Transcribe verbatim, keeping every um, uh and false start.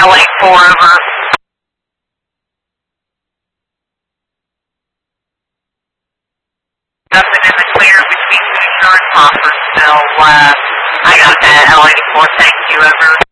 L eighty-four, over. Nothing in the clear between Hoosier and Popper still. Uh, I got that, L eighty-four, thank you, over.